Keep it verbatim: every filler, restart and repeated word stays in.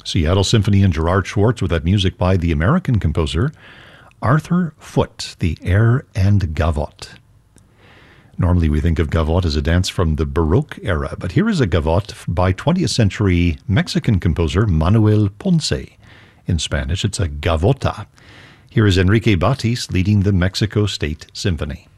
Seattle Symphony and Gerard Schwartz with that music by the American composer Arthur Foote, the Air and Gavotte. Normally we think of gavotte as a dance from the Baroque era, but here is a gavotte by twentieth century Mexican composer Manuel Ponce. In Spanish, it's a gavota. Here is Enrique Batis leading the Mexico State Symphony.